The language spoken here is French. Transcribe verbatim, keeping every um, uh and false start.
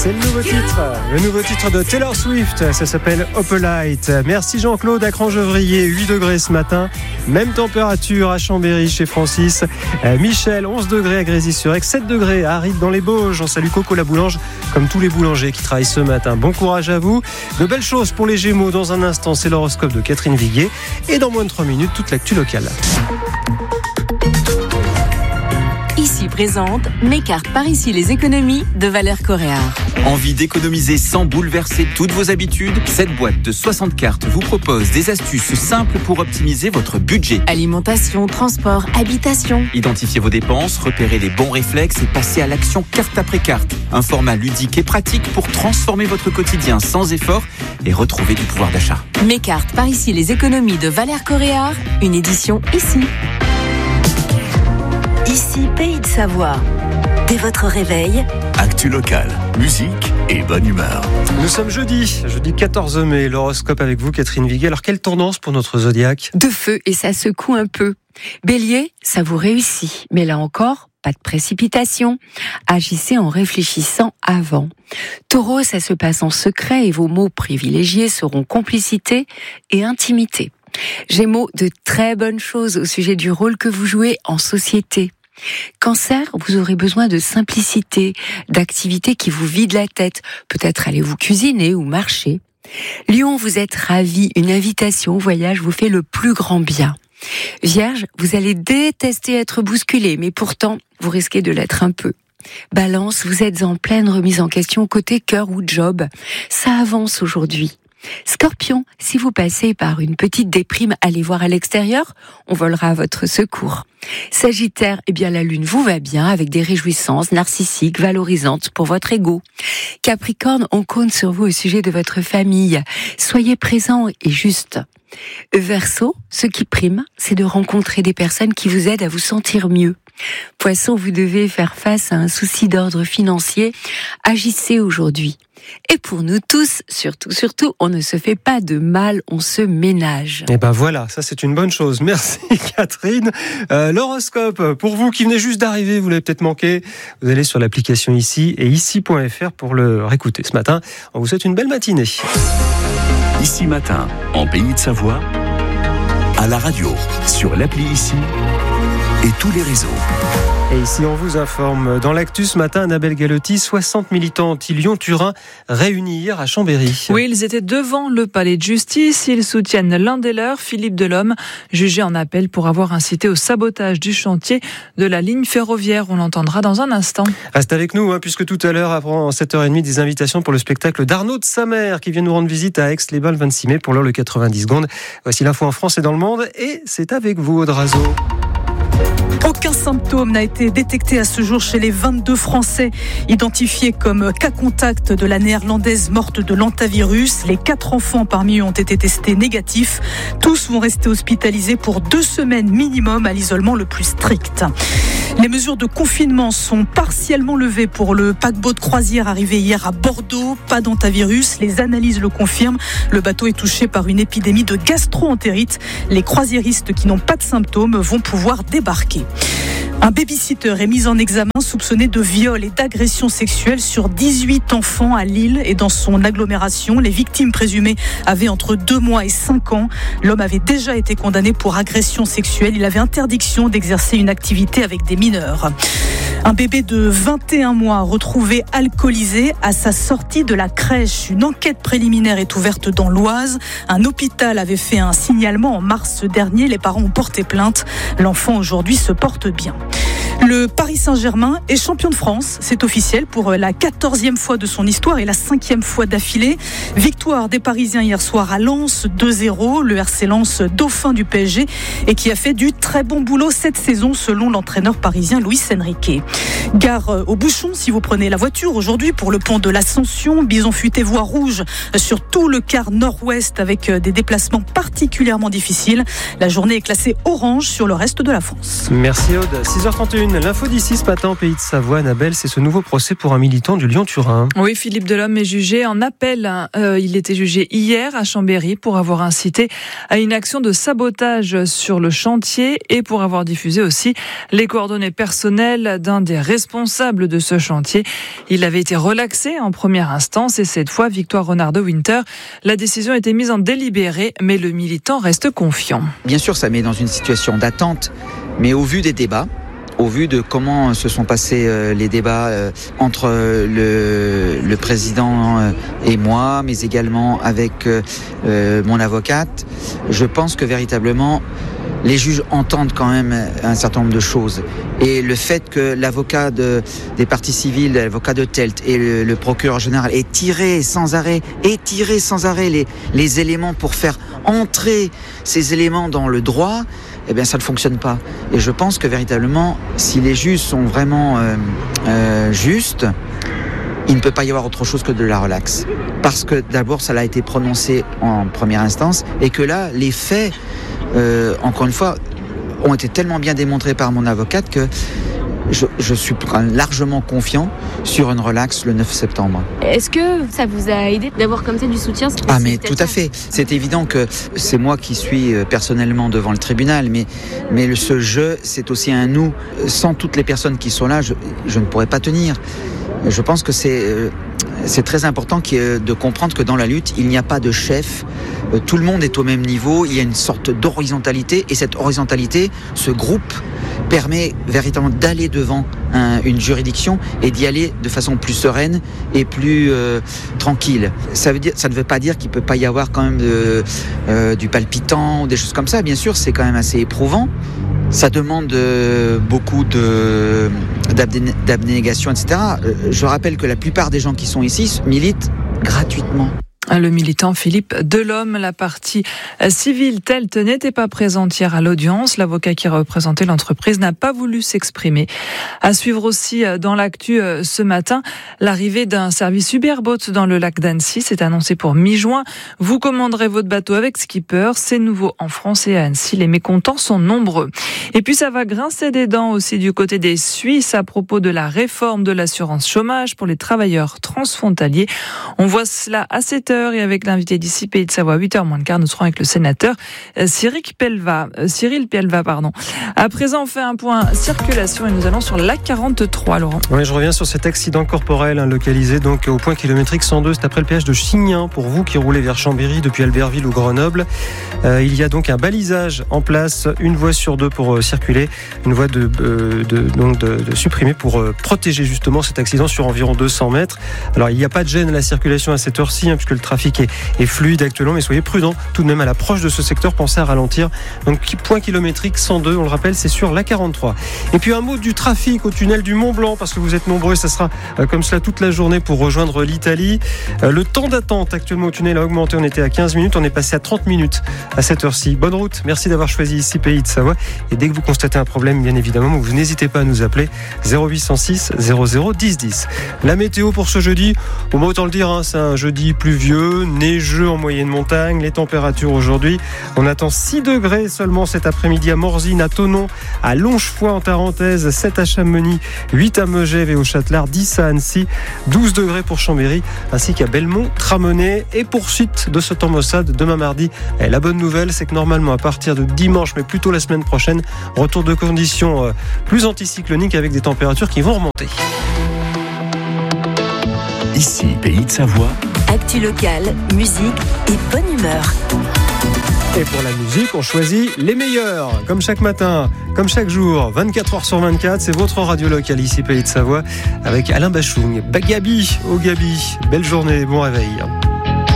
C'est le nouveau titre, le nouveau titre de Taylor Swift, ça s'appelle Opalite. Merci Jean-Claude à Cran-Gevrier, huit degrés ce matin, même température à Chambéry chez Francis. Euh, Michel, onze degrés à Grésy-sur-Aix, sept degrés à Arides dans les Bauges. On salue Coco la boulange, comme tous les boulangers qui travaillent ce matin. Bon courage à vous. De belles choses pour les Gémeaux dans un instant, c'est l'horoscope de Catherine Viguier. Et dans moins de trois minutes, toute l'actu locale. Ici présente mes cartes par ici les économies de Valère Coréard. Envie d'économiser sans bouleverser toutes vos habitudes? Cette boîte de soixante cartes vous propose des astuces simples pour optimiser votre budget. Alimentation, transport, habitation. Identifiez vos dépenses, repérez les bons réflexes et passez à l'action carte après carte. Un format ludique et pratique pour transformer votre quotidien sans effort et retrouver du pouvoir d'achat. Mes cartes par ici les économies de Valère Coréard, une édition ici. Ici, Pays de Savoie. Dès votre réveil, actu locale, musique et bonne humeur. Nous sommes jeudi, jeudi quatorze mai, l'horoscope avec vous Catherine Viguier. Alors quelle tendance pour notre zodiaque? De feu et ça secoue un peu. Bélier, ça vous réussit, mais là encore, pas de précipitation. Agissez en réfléchissant avant. Taureau, ça se passe en secret et vos mots privilégiés seront complicité et intimité. Gémeaux, de très bonnes choses au sujet du rôle que vous jouez en société. Cancer, vous aurez besoin de simplicité, d'activités qui vous vident la tête. Peut-être allez-vous cuisiner ou marcher. Lion, vous êtes ravi, une invitation au voyage vous fait le plus grand bien. Vierge, vous allez détester être bousculé, mais pourtant, vous risquez de l'être un peu. Balance, vous êtes en pleine remise en question côté cœur ou job. Ça avance aujourd'hui. Scorpion, si vous passez par une petite déprime, allez voir à l'extérieur, on volera à votre secours. Sagittaire, eh bien la lune vous va bien avec des réjouissances narcissiques, valorisantes pour votre ego. Capricorne, on compte sur vous au sujet de votre famille. Soyez présent et juste. Verseau, ce qui prime, c'est de rencontrer des personnes qui vous aident à vous sentir mieux. Poisson, vous devez faire face à un souci d'ordre financier. Agissez aujourd'hui. Et pour nous tous, surtout, surtout, on ne se fait pas de mal, on se ménage. Et ben voilà, ça c'est une bonne chose. Merci Catherine. Euh, l'horoscope, pour vous qui venez juste d'arriver, vous l'avez peut-être manqué, vous allez sur l'application Ici et ici point f r pour le réécouter ce matin. On vous souhaite une belle matinée. Ici matin, en Pays de Savoie, à la radio, sur l'appli Ici et tous les réseaux. Et ici, on vous informe. Dans l'actu ce matin, Annabelle Galotti, soixante militants anti-Lyon-Turin réunis hier à Chambéry. Oui, ils étaient devant le palais de justice. Ils soutiennent l'un des leurs, Philippe Delhomme, jugé en appel pour avoir incité au sabotage du chantier de la ligne ferroviaire. On l'entendra dans un instant. Reste avec nous, hein, puisque tout à l'heure, avant sept heures trente, des invitations pour le spectacle d'Arnaud de Samer qui vient nous rendre visite à Aix-les-Bains le vingt-six mai pour l'heure le quatre-vingt-dix secondes. Voici l'info en France et dans le monde. Et c'est avec vous, Audrazo. Aucun symptôme n'a été détecté à ce jour chez les vingt-deux Français identifiés comme cas contact de la néerlandaise morte de l'hantavirus. Les quatre enfants parmi eux ont été testés négatifs. Tous vont rester hospitalisés pour deux semaines minimum à l'isolement le plus strict. Les mesures de confinement sont partiellement levées pour le paquebot de croisière arrivé hier à Bordeaux. Pas d'hantavirus, les analyses le confirment. Le bateau est touché par une épidémie de gastro-entérite. Les croisiéristes qui n'ont pas de symptômes vont pouvoir débarquer. Un babysitter est mis en examen soupçonné de viol et d'agression sexuelle sur dix-huit enfants à Lille et dans son agglomération. Les victimes présumées avaient entre deux mois et cinq ans. L'homme avait déjà été condamné pour agression sexuelle. Il avait interdiction d'exercer une activité avec des mineurs. Un bébé de vingt et un mois retrouvé alcoolisé à sa sortie de la crèche. Une enquête préliminaire est ouverte dans l'Oise. Un hôpital avait fait un signalement en mars dernier. Les parents ont porté plainte. L'enfant aujourd'hui se porte bien. Le Paris Saint-Germain est champion de France, c'est officiel pour la quatorzième fois de son histoire et la cinquième fois d'affilée. Victoire des Parisiens hier soir à Lens, deux zéro, le R C Lens dauphin du P S G et qui a fait du très bon boulot cette saison selon l'entraîneur parisien Luis Enrique. Gare aux bouchons si vous prenez la voiture aujourd'hui pour le pont de l'Ascension, bison futé voie rouge sur tout le quart nord-ouest avec des déplacements particulièrement difficiles. La journée est classée orange sur le reste de la France. Merci Aude, six heures trente et une. L'info d'ici ce matin en Pays de Savoie, Annabelle, c'est ce nouveau procès pour un militant du Lyon-Turin. Oui, Philippe Delhomme est jugé en appel. Euh, il était jugé hier à Chambéry pour avoir incité à une action de sabotage sur le chantier et pour avoir diffusé aussi les coordonnées personnelles d'un des responsables de ce chantier. Il avait été relaxé en première instance et cette fois, Victoire Renard de Winter, la décision a été mise en délibéré, mais le militant reste confiant. Bien sûr, ça met dans une situation d'attente, mais au vu des débats, au vu de comment se sont passés euh, les débats euh, entre le, le président euh, et moi, mais également avec euh, euh, mon avocate, je pense que véritablement les juges entendent quand même un certain nombre de choses. Et le fait que l'avocat de, des parties civiles, l'avocat de Telt et le, le procureur général aient tiré sans arrêt, aient tiré sans arrêt les, les éléments pour faire entrer ces éléments dans le droit, eh bien ça ne fonctionne pas. Et je pense que véritablement, si les juges sont vraiment euh, euh, justes, il ne peut pas y avoir autre chose que de la relaxe. Parce que d'abord, ça a été prononcé en première instance et que là, les faits, euh, encore une fois, ont été tellement bien démontrés par mon avocate que je, je suis largement confiant sur une relaxe le neuf septembre. Est-ce que ça vous a aidé d'avoir comme ça du soutien ? Ah mais tout à fait. C'est évident que c'est moi qui suis personnellement devant le tribunal, mais, mais le, ce jeu, c'est aussi un nous. Sans toutes les personnes qui sont là, je, je ne pourrais pas tenir. Je pense que c'est, c'est très important de comprendre que dans la lutte, il n'y a pas de chef. Tout le monde est au même niveau. Il y a une sorte d'horizontalité. Et cette horizontalité, ce groupe, permet véritablement d'aller devant un, une juridiction et d'y aller de façon plus sereine et plus euh, tranquille. Ça veut dire, ça ne veut pas dire qu'il ne peut pas y avoir quand même de, euh, du palpitant ou des choses comme ça. Bien sûr, c'est quand même assez éprouvant. Ça demande euh, beaucoup de, d'abné, d'abnégation, et cetera. Euh, je rappelle que la plupart des gens qui sont ici militent gratuitement. Le militant Philippe Delhomme, la partie civile Telt n'était pas présente hier à l'audience. L'avocat qui représentait l'entreprise n'a pas voulu s'exprimer. À suivre aussi dans l'actu ce matin, l'arrivée d'un service Uberboat dans le lac d'Annecy. C'est annoncé pour mi-juin. Vous commanderez votre bateau avec skipper. C'est nouveau en France et à Annecy. Les mécontents sont nombreux. Et puis ça va grincer des dents aussi du côté des Suisses à propos de la réforme de l'assurance chômage pour les travailleurs transfrontaliers. On voit cela à sept heures. Et avec l'invité d'ici Pays de Savoie, huit heures moins le quart, nous serons avec le sénateur Cyril Pellevat. Cyril Pellevat, pardon. À présent, on fait un point circulation et nous allons sur l'A quarante-trois, Laurent. Oui, je reviens sur cet accident corporel hein, localisé donc au point kilométrique cent deux, c'est après le péage de Chignin pour vous qui roulez vers Chambéry depuis Albertville ou Grenoble. Euh, il y a donc un balisage en place, une voie sur deux pour euh, circuler, une voie de, euh, de, donc de, de supprimer pour euh, protéger justement cet accident sur environ deux cents mètres. Alors il n'y a pas de gêne à la circulation à cette heure-ci hein, puisque le trafic est, est fluide actuellement, mais soyez prudents tout de même à l'approche de ce secteur, pensez à ralentir. Donc point kilométrique cent deux, on le rappelle, c'est sur l'A quarante-trois. Et puis un mot du trafic au tunnel du Mont Blanc, parce que vous êtes nombreux, ça sera euh, comme cela toute la journée pour rejoindre l'Italie. Euh, le temps d'attente actuellement au tunnel a augmenté, on était à quinze minutes, on est passé à trente minutes à cette heure-ci. Bonne route, merci d'avoir choisi ici Pays de Savoie. Et dès que vous constatez un problème, bien évidemment, vous n'hésitez pas à nous appeler zéro huit cent six zéro zéro dix dix. La météo pour ce jeudi, bon, bah, autant le dire, hein, c'est un jeudi pluvieux, neigeux en moyenne montagne. Les températures aujourd'hui, on attend six degrés seulement cet après-midi à Morzine, à Thonon, à Longefoy en Tarentaise, sept à Chamonix, huit à Megève et au Châtelard, dix à Annecy, douze degrés pour Chambéry, ainsi qu'à Belmont, Tramenay. Et poursuite de ce temps maussade demain mardi. Et la bonne nouvelle, c'est que normalement à partir de dimanche, mais plutôt la semaine prochaine, retour de conditions plus anticycloniques avec des températures qui vont remonter. Ici, Pays de Savoie. Actu locale, musique et bonne humeur. Et pour la musique, on choisit les meilleurs. Comme chaque matin, comme chaque jour, vingt-quatre heures sur vingt-quatre, c'est votre radio locale ici, Pays de Savoie, avec Alain Bachung. Bah, Gabi, oh Gabi, belle journée, bon réveil.